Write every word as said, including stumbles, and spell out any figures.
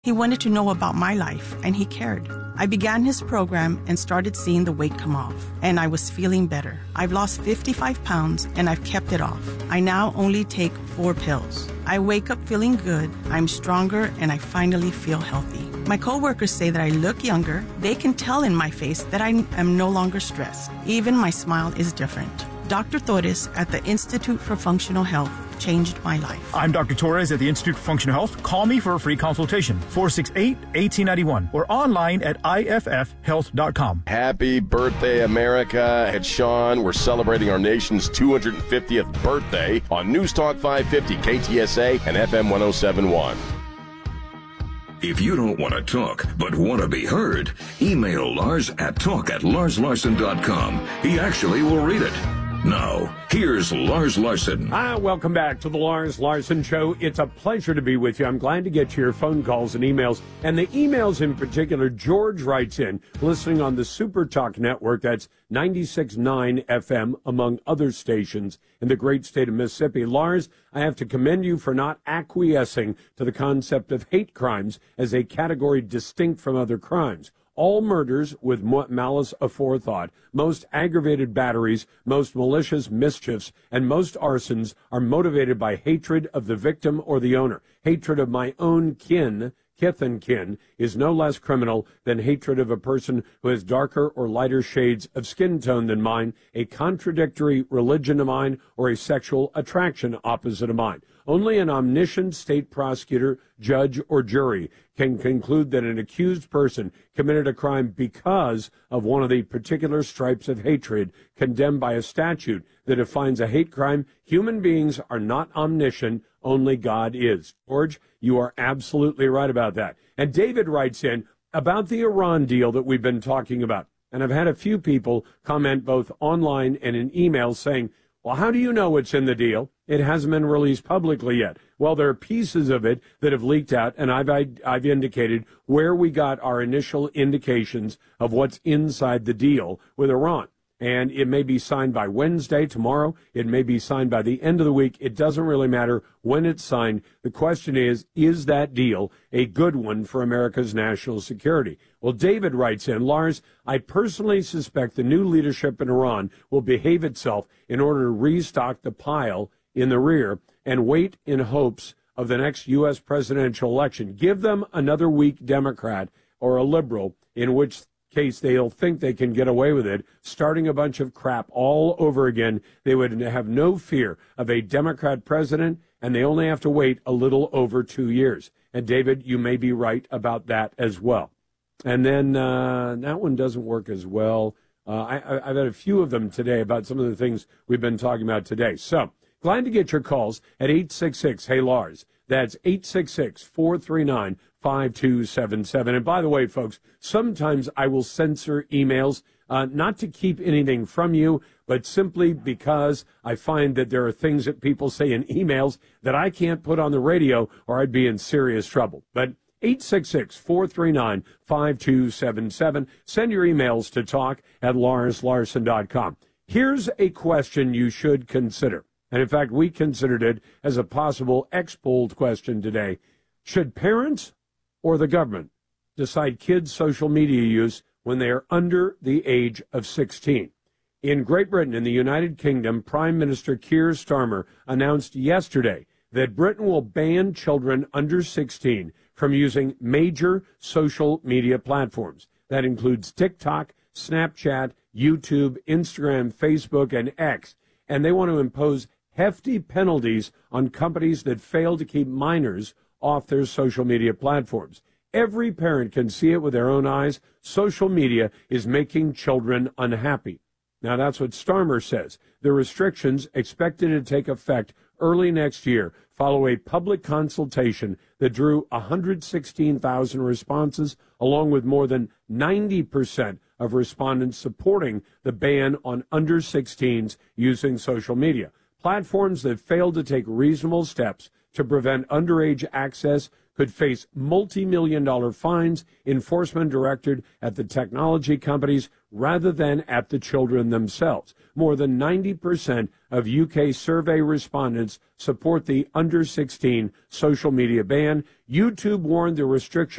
He wanted to know about my life, and he cared. I began his program and started seeing the weight come off, and I was feeling better. I've lost fifty-five pounds, and I've kept it off. I now only take four pills. I wake up feeling good, I'm stronger, and I finally feel healthy. My coworkers say that I look younger. They can tell in my face that I am no longer stressed. Even my smile is different. Doctor Torres at the Institute for Functional Health changed my life. I'm Doctor Torres at the Institute for Functional Health. Call me for a free consultation, four six eight, one eight nine one, or online at I F F health dot com. Happy birthday, America. At Sean, we're celebrating our nation's two hundred fiftieth birthday on News Talk five fifty, K T S A, and F M one oh seven point one. If you don't want to talk, but want to be heard, email Lars at talk at lars larson dot com. He actually will read it. Now, here's Lars Larson. Ah, welcome back to the Lars Larson Show. It's a pleasure to be with you. I'm glad to get your phone calls and emails. And the emails in particular, George writes in, listening on the Super Talk Network, that's ninety-six point nine F M, among other stations in the great state of Mississippi. Lars, I have to commend you for not acquiescing to the concept of hate crimes as a category distinct from other crimes. All murders with malice aforethought, most aggravated batteries, most malicious mischiefs, and most arsons are motivated by hatred of the victim or the owner. Hatred of my own kin, kith and kin, is no less criminal than hatred of a person who has darker or lighter shades of skin tone than mine, a contradictory religion of mine, or a sexual attraction opposite of mine. Only an omniscient state prosecutor, judge, or jury can conclude that an accused person committed a crime because of one of the particular stripes of hatred condemned by a statute that defines a hate crime. Human beings are not omniscient, only God is. George, you are absolutely right about that. And David writes in about the Iran deal that we've been talking about. And I've had a few people comment both online and in emails saying, well, how do you know what's in the deal? It hasn't been released publicly yet. Well, there are pieces of it that have leaked out, and I've I've indicated where we got our initial indications of what's inside the deal with Iran. And it may be signed by Wednesday, tomorrow. It may be signed by the end of the week. It doesn't really matter when it's signed. The question is, is that deal a good one for America's national security? Well, David writes in, Lars, I personally suspect the new leadership in Iran will behave itself in order to restock the pile in the rear and wait in hopes of the next U S presidential election. Give them another weak Democrat or a liberal, in which case they'll think they can get away with it, starting a bunch of crap all over again. They would have no fear of a Democrat president, and they only have to wait a little over two years. And, David, you may be right about that as well. And then uh, that one doesn't work as well. Uh, I, I've had a few of them today about some of the things we've been talking about today. So, glad to get your calls at eight six six, hey, Lars. That's eight six six, four three nine, five two seven seven. And by the way, folks, sometimes I will censor emails, uh, not to keep anything from you, but simply because I find that there are things that people say in emails that I can't put on the radio or I'd be in serious trouble. But eight six six, four three nine, five two seven seven. Send your emails to talk at lars larson dot com. Here's a question you should consider. And in fact, we considered it as a possible X-polled question today. Should parents or the government decide kids' social media use when they are under the age of sixteen? In Great Britain, in the United Kingdom, Prime Minister Keir Starmer announced yesterday that Britain will ban children under sixteen from using major social media platforms. That includes TikTok, Snapchat, YouTube, Instagram, Facebook, and X. And they want to impose hefty penalties on companies that fail to keep minors off their social media platforms. Every parent can see it with their own eyes. Social media is making children unhappy. Now, that's what Starmer says. The restrictions expected to take effect early next year follow a public consultation that drew one hundred sixteen thousand responses, along with more than ninety percent of respondents supporting the ban on under sixteens using social media. Platforms that fail to take reasonable steps to prevent underage access could face multi-million dollar fines, enforcement directed at the technology companies rather than at the children themselves. More than ninety percent of U K survey respondents support the under sixteen social media ban. YouTube warned the restriction